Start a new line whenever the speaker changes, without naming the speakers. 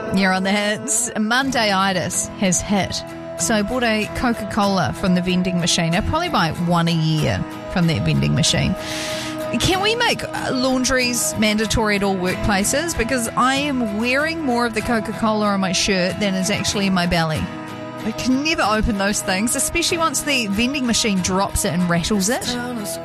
You're on the hits. Mondayitis has hit. So I bought a Coca-Cola from the vending machine. I probably buy one a year from that vending machine. Can we make laundries mandatory at all workplaces? Because I am wearing more of the Coca-Cola on my shirt than is actually in my belly. I can never open those things, especially once the vending machine drops it and rattles it.